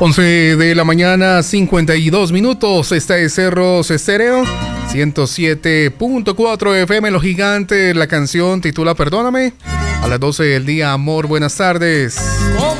11 de la mañana, 52 minutos. Esta es Cerros Estéreo, 107.4 FM, Los Gigantes. La canción titula Perdóname. A las 12 del día, amor, buenas tardes. Como